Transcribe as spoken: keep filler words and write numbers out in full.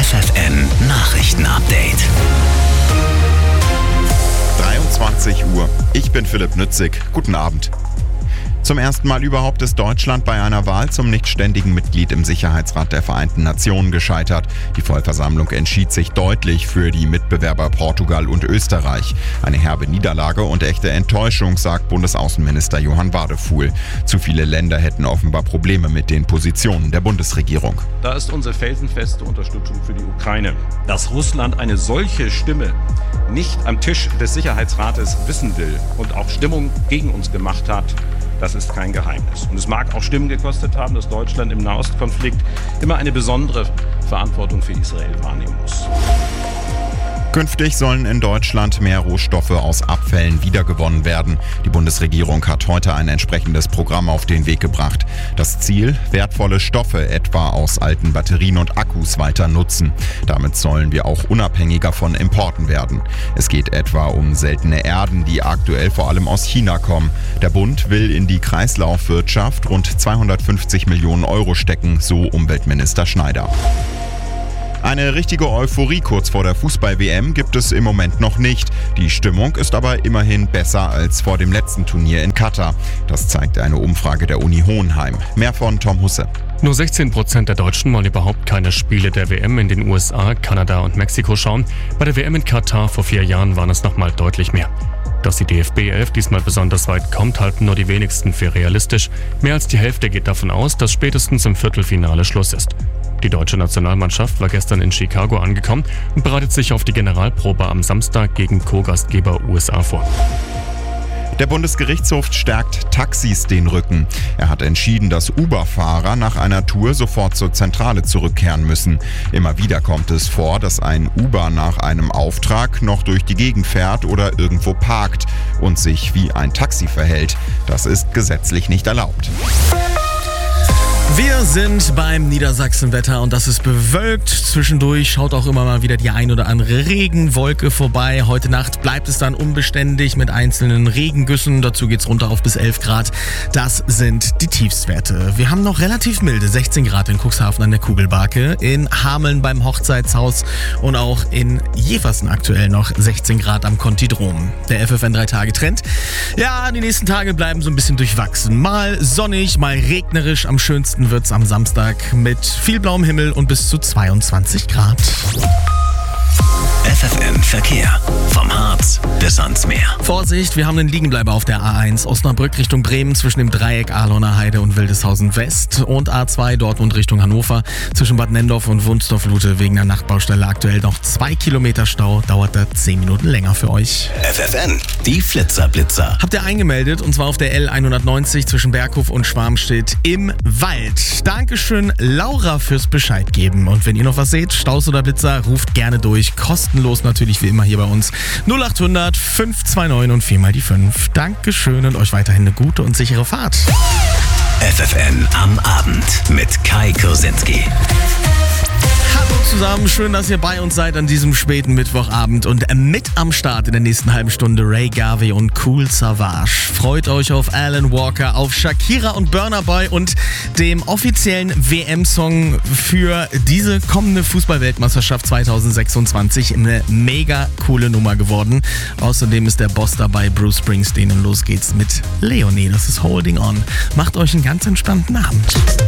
F F N Nachrichten-Update. dreiundzwanzig Uhr. Ich bin Philipp Nützig. Guten Abend. Zum ersten Mal überhaupt ist Deutschland bei einer Wahl zum nicht ständigen Mitglied im Sicherheitsrat der Vereinten Nationen gescheitert. Die Vollversammlung entschied sich deutlich für die Mitbewerber Portugal und Österreich. Eine herbe Niederlage und echte Enttäuschung, sagt Bundesaußenminister Johann Wadefuhl. Zu viele Länder hätten offenbar Probleme mit den Positionen der Bundesregierung. Da ist unsere felsenfeste Unterstützung für die Ukraine. Dass Russland eine solche Stimme nicht am Tisch des Sicherheitsrates wissen will und auch Stimmung gegen uns gemacht hat, das ist kein Geheimnis. Und es mag auch Stimmen gekostet haben, dass Deutschland im Nahostkonflikt immer eine besondere Verantwortung für Israel wahrnehmen muss. Künftig sollen in Deutschland mehr Rohstoffe aus Abfällen wiedergewonnen werden. Die Bundesregierung hat heute ein entsprechendes Programm auf den Weg gebracht. Das Ziel: wertvolle Stoffe, etwa aus alten Batterien und Akkus, weiter nutzen. Damit sollen wir auch unabhängiger von Importen werden. Es geht etwa um seltene Erden, die aktuell vor allem aus China kommen. Der Bund will in die Kreislaufwirtschaft rund zweihundertfünfzig Millionen Euro stecken, so Umweltminister Schneider. Eine richtige Euphorie kurz vor der Fußball-W M gibt es im Moment noch nicht. Die Stimmung ist aber immerhin besser als vor dem letzten Turnier in Katar. Das zeigt eine Umfrage der Uni Hohenheim. Mehr von Tom Husse. Nur sechzehn Prozent der Deutschen wollen überhaupt keine Spiele der W M in den U S A, Kanada und Mexiko schauen. Bei der W M in Katar vor vier Jahren waren es nochmal deutlich mehr. Dass die D F B elf diesmal besonders weit kommt, halten nur die wenigsten für realistisch. Mehr als die Hälfte geht davon aus, dass spätestens im Viertelfinale Schluss ist. Die deutsche Nationalmannschaft war gestern in Chicago angekommen und bereitet sich auf die Generalprobe am Samstag gegen Co-Gastgeber U S A vor. Der Bundesgerichtshof stärkt Taxis den Rücken. Er hat entschieden, dass Uber-Fahrer nach einer Tour sofort zur Zentrale zurückkehren müssen. Immer wieder kommt es vor, dass ein Uber nach einem Auftrag noch durch die Gegend fährt oder irgendwo parkt und sich wie ein Taxi verhält. Das ist gesetzlich nicht erlaubt. Wir sind beim Niedersachsenwetter und das ist bewölkt. Zwischendurch schaut auch immer mal wieder die ein oder andere Regenwolke vorbei. Heute Nacht bleibt es dann unbeständig mit einzelnen Regengüssen. Dazu geht's runter auf bis elf Grad. Das sind die Tiefstwerte. Wir haben noch relativ milde sechzehn Grad in Cuxhaven an der Kugelbarke, in Hameln beim Hochzeitshaus und auch in Jeversen aktuell noch sechzehn Grad am Kontidrom. Der F F N drei Tage Trend. Ja, die nächsten Tage bleiben so ein bisschen durchwachsen. Mal sonnig, mal regnerisch. Am schönsten wird's am Samstag mit viel blauem Himmel und bis zu zweiundzwanzig Grad. F F N Verkehr. Vom Harz bis ans Meer. Vorsicht, wir haben einen Liegenbleiber auf der A eins Osnabrück Richtung Bremen zwischen dem Dreieck Ahlener Heide und Wildeshausen West und A zwei Dortmund Richtung Hannover zwischen Bad Nendorf und Wunsdorf-Lute wegen der Nachtbaustelle aktuell noch zwei Kilometer Stau. Dauert da zehn Minuten länger für euch. F F N, die Flitzer-Blitzer. Habt ihr eingemeldet und zwar auf der L hundertneunzig zwischen Berghof und Schwarmstedt im Wald. Dankeschön Laura fürs Bescheid geben. Und wenn ihr noch was seht, Staus oder Blitzer, ruft gerne durch. Kostenlos natürlich wie immer hier bei uns. null acht hundert fünf zwei neun und viermal die fünf. Dankeschön und euch weiterhin eine gute und sichere Fahrt. F F N am Abend mit Kai Kursinski. Hallo zusammen, schön, dass ihr bei uns seid an diesem späten Mittwochabend und mit am Start in der nächsten halben Stunde Ray Garvey und Cool Savage. Freut euch auf Alan Walker, auf Shakira und Burna Boy und dem offiziellen W M-Song für diese kommende Fußball-Weltmeisterschaft zwanzig sechsundzwanzig. Eine mega coole Nummer geworden. Außerdem ist der Boss dabei, Bruce Springsteen, und los geht's mit Leonie. Das ist Holding On. Macht euch einen ganz entspannten Abend.